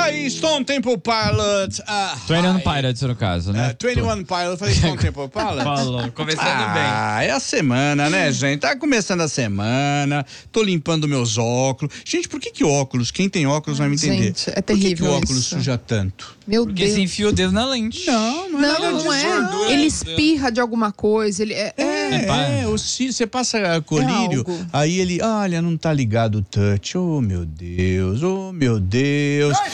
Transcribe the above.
Tá aí, Stone Temple Pilots. 21 Pilots, no caso, né? 21 Pilots, falei Stone Temple Pilots. Falou, começando bem. É a semana, né, gente? Tá começando a semana, tô limpando meus óculos. Gente, por que óculos? Quem tem óculos vai me entender. Gente, é terrível. Por que o óculos isso. suja tanto? Meu Porque Deus. você enfia o dedo na lente. Não é. Ele espirra de alguma coisa. Ele Você passa colírio, algo. aí ele, olha, não tá ligado o touch. Oh, meu Deus, oh, meu Deus.